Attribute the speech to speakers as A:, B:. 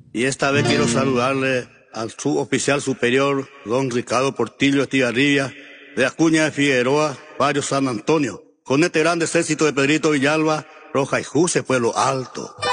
A: Y esta vez quiero saludarle al suboficial superior, don Ricardo Portillo Estigarribia, de Acuña de Figueroa, barrio San Antonio, con este grande ejército de Pedrito Villalba, Roja y Juse, Pueblo Alto.